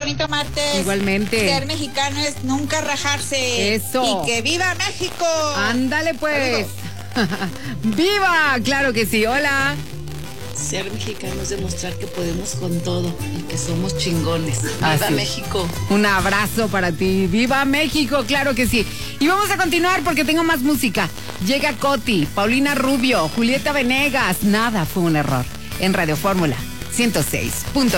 bonito martes. Igualmente. Ser mexicano es nunca rajarse. Eso. Y que viva México. Ándale pues. ¡Viva! Claro que sí. Hola. Ser mexicano es demostrar que podemos con todo y que somos chingones. ¡Viva Así. México! Un abrazo para ti. ¡Viva México! Claro que sí. Y vamos a continuar porque tengo más música. Llega Coti, Paulina Rubio, Julieta Venegas. Nada fue un error. En Radio Fórmula 106.9.